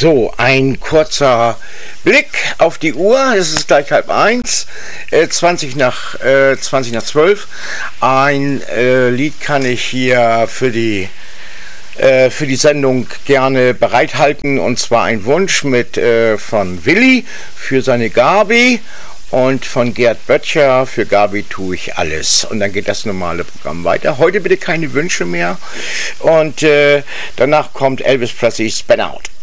So, ein kurzer Blick auf die Uhr. Es ist gleich 12:30, 20 nach 12. Ein Lied kann ich hier für die Sendung gerne bereithalten, und zwar ein Wunsch von Willi für seine Gabi und von Gerd Böttcher für Gabi tue ich alles. Und dann geht das normale Programm weiter. Heute bitte keine Wünsche mehr. Und danach kommt Elvis Presley Spin Out.